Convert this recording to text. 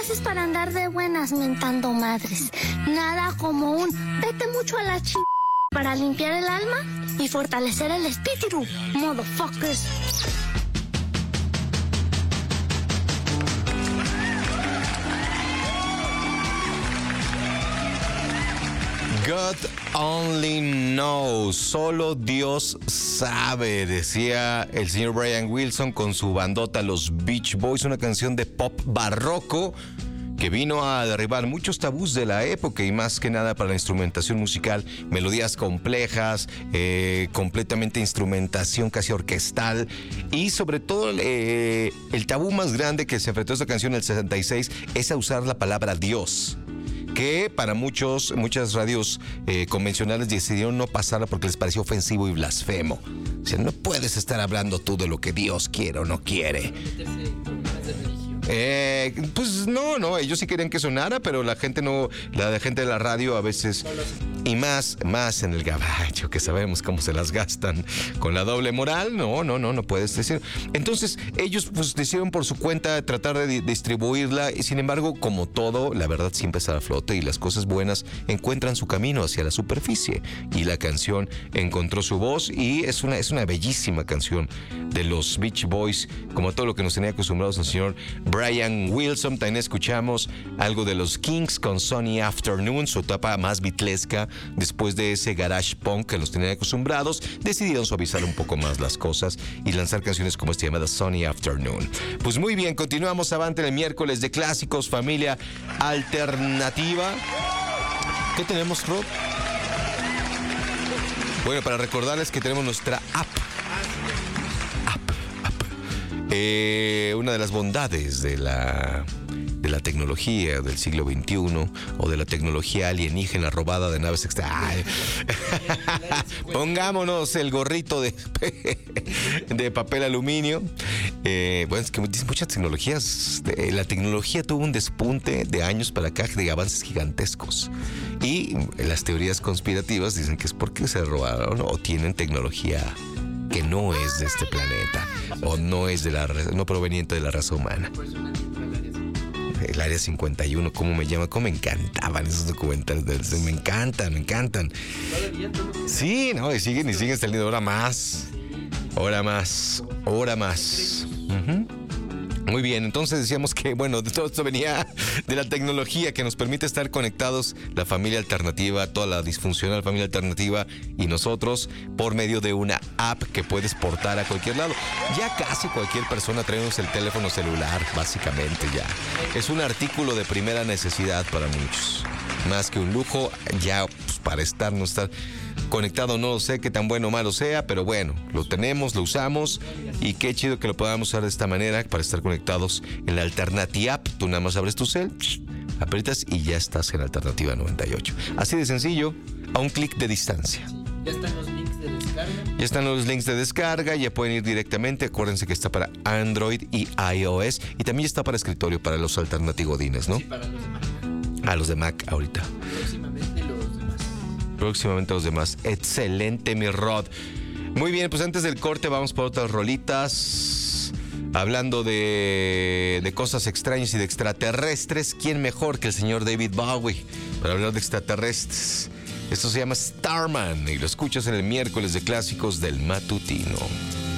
veces para andar de buenas mentando madres. Nada como un vete mucho a la para limpiar el alma y fortalecer el espíritu, motherfuckers. God only knows, solo Dios sabe, decía el señor Brian Wilson con su bandota Los Beach Boys, una canción de pop barroco que vino a derribar muchos tabús de la época y más que nada para la instrumentación musical, melodías complejas, completamente instrumentación casi orquestal y sobre todo el tabú más grande que se enfrentó a esta canción en el 66 es a usar la palabra Dios, que para muchas radios convencionales decidieron no pasarla porque les pareció ofensivo y blasfemo. O sea, no puedes estar hablando tú de lo que Dios quiere o no quiere. Pues no, ellos sí querían que sonara, pero la gente de la radio a veces, y más en el gabacho, que sabemos cómo se las gastan con la doble moral, no puedes decir. Entonces ellos pues decidieron por su cuenta tratar de distribuirla, y sin embargo, como todo, la verdad siempre está a flote y las cosas buenas encuentran su camino hacia la superficie, y la canción encontró su voz y es una bellísima canción de los Beach Boys, como todo lo que nos tenía acostumbrados el señor Brian Wilson. También escuchamos algo de los Kings con Sunny Afternoon, su etapa más beatlesca. Después de ese garage punk que los tenían acostumbrados, decidieron suavizar un poco más las cosas y lanzar canciones como esta llamada Sunny Afternoon. Pues muy bien, continuamos avante el miércoles de clásicos, familia alternativa. ¿Qué tenemos, Rob? Bueno, para recordarles que tenemos nuestra app. Una de las bondades de la tecnología del siglo XXI o de la tecnología alienígena robada de naves extrañas. Pongámonos el gorrito de papel aluminio. Bueno, es que muchas tecnologías, la tecnología tuvo un despunte de años para acá de avances gigantescos. Y las teorías conspirativas dicen que es porque se robaron o tienen tecnología que no es de este planeta o no es no proveniente de la raza humana. El Área 51, ¿cómo me llama? ¿Cómo me encantaban esos documentales? Me encantan. Sí, no, y siguen saliendo hora más. Uh-huh. Muy bien, entonces decíamos que, bueno, todo esto venía de la tecnología que nos permite estar conectados, la familia alternativa, toda la disfuncional familia alternativa y nosotros por medio de una app que puedes portar a cualquier lado. Ya casi cualquier persona traemos el teléfono celular, básicamente ya. Es un artículo de primera necesidad para muchos. Más que un lujo, ya pues, para no estar conectado, no sé qué tan bueno o malo sea, pero bueno, lo tenemos, lo usamos y qué chido que lo podamos usar de esta manera para estar conectados en la Alternativa App. Tú nada más abres tu cel, aprietas y ya estás en Alternativa 98. Así de sencillo, a un clic de distancia. Ya están los links de descarga. Ya están los links de descarga, ya pueden ir directamente. Acuérdense que está para Android y iOS y también está para escritorio para los alternatigodines, ¿no? Sí, para los de Mac. A los de Mac ahorita. Próximamente los demás. Excelente, mi Rod. Muy bien, pues antes del corte vamos por otras rolitas. Hablando de cosas extrañas y de extraterrestres, ¿quién mejor que el señor David Bowie para hablar de extraterrestres? Esto se llama Starman y lo escuchas en el miércoles de clásicos del matutino.